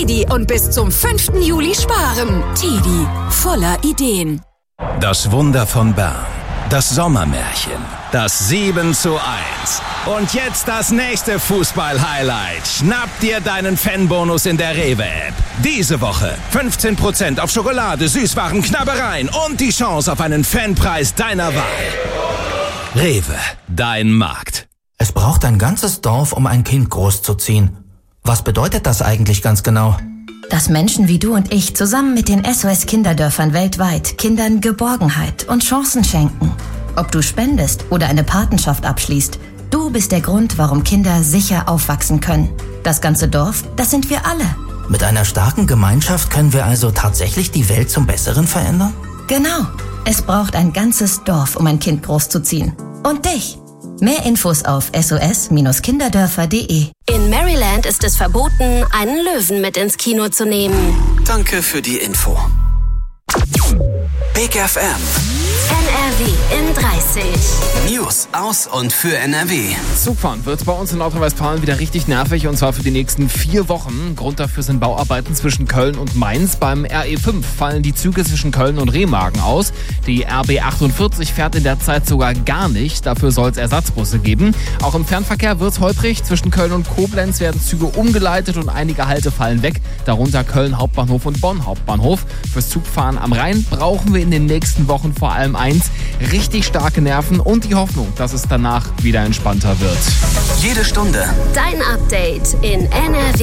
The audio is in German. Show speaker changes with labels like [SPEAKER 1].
[SPEAKER 1] TIDI und bis zum 5. Juli sparen. TIDI, voller Ideen.
[SPEAKER 2] Das Wunder von Bern. Das Sommermärchen. Das 7:1. Und jetzt das nächste Fußball-Highlight. Schnapp dir deinen Fanbonus in der Rewe-App. Diese Woche 15% auf Schokolade, Süßwaren, Knabbereien und die Chance auf einen Fanpreis deiner Wahl. Rewe, dein Markt.
[SPEAKER 3] Es braucht ein ganzes Dorf, um ein Kind großzuziehen. Was bedeutet das eigentlich ganz genau?
[SPEAKER 4] Dass Menschen wie du und ich zusammen mit den SOS-Kinderdörfern weltweit Kindern Geborgenheit und Chancen schenken. Ob du spendest oder eine Patenschaft abschließt, du bist der Grund, warum Kinder sicher aufwachsen können. Das ganze Dorf, das sind wir alle.
[SPEAKER 3] Mit einer starken Gemeinschaft können wir also tatsächlich die Welt zum Besseren verändern?
[SPEAKER 4] Genau. Es braucht ein ganzes Dorf, um ein Kind großzuziehen. Und dich. Mehr Infos auf sos-kinderdörfer.de.
[SPEAKER 5] In Maryland ist es verboten, einen Löwen mit ins Kino zu nehmen.
[SPEAKER 6] Danke für die Info. Big FM.
[SPEAKER 5] NRW in 30.
[SPEAKER 6] News aus und für NRW.
[SPEAKER 7] Zugfahren wird bei uns in Nordrhein-Westfalen wieder richtig nervig und zwar für die nächsten 4 Wochen. Grund dafür sind Bauarbeiten zwischen Köln und Mainz. Beim RE5 fallen die Züge zwischen Köln und Remagen aus. Die RB 48 fährt in der Zeit sogar gar nicht. Dafür soll es Ersatzbusse geben. Auch im Fernverkehr wird es holprig. Zwischen Köln und Koblenz werden Züge umgeleitet und einige Halte fallen weg. Darunter Köln Hauptbahnhof und Bonn Hauptbahnhof. Fürs Zugfahren am Rhein brauchen wir in den nächsten Wochen vor allem eins: richtig starke Nerven und die Hoffnung, dass es danach wieder entspannter wird.
[SPEAKER 6] Jede Stunde
[SPEAKER 5] Dein Update in NRW.